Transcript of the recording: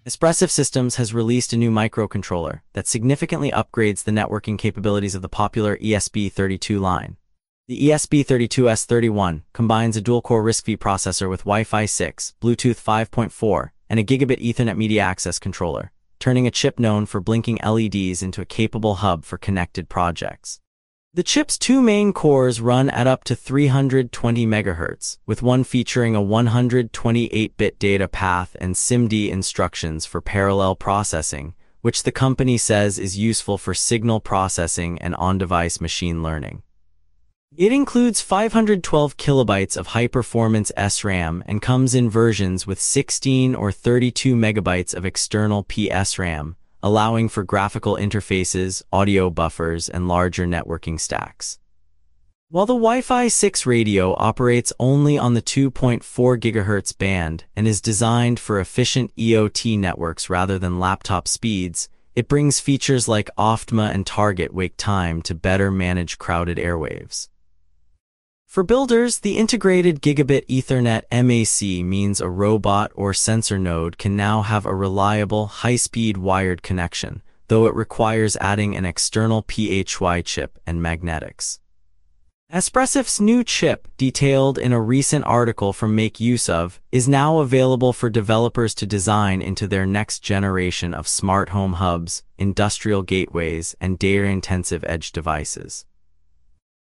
Espressif Systems has released a new microcontroller that significantly upgrades the networking capabilities of the popular ESP32 line. The ESP32S31 combines a dual-core RISC-V processor with Wi-Fi 6, Bluetooth 5.4, and a gigabit Ethernet media access controller, turning a chip known for blinking LEDs into a capable hub for connected projects. The chip's two main cores run at up to 320 MHz, with one featuring a 128-bit data path and SIMD instructions for parallel processing, which the company says is useful for signal processing and on-device machine learning. It includes 512 kilobytes of high-performance SRAM and comes in versions with 16 or 32 megabytes of external PSRAM, allowing for graphical interfaces, audio buffers, and larger networking stacks. While the Wi-Fi 6 radio operates only on the 2.4 GHz band and is designed for efficient EOT networks rather than laptop speeds, it brings features like OFTMA and target wake time to better manage crowded airwaves. For builders, the integrated Gigabit Ethernet MAC means a robot or sensor node can now have a reliable, high-speed wired connection, though it requires adding an external PHY chip and magnetics. Espressif's new chip, detailed in a recent article from Make Use Of, is now available for developers to design into their next generation of smart home hubs, industrial gateways, and data-intensive edge devices.